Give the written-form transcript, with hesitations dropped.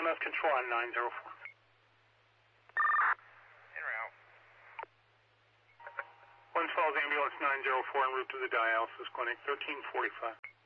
EMS control on 904. En route. Glens Falls Ambulance 904 en route to the dialysis clinic, 1345.